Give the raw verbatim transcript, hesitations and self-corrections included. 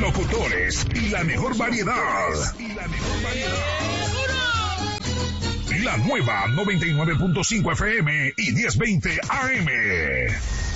locutores y la mejor variedad. Y la mejor variedad. La nueva noventa y nueve punto cinco F M y diez veinte A M.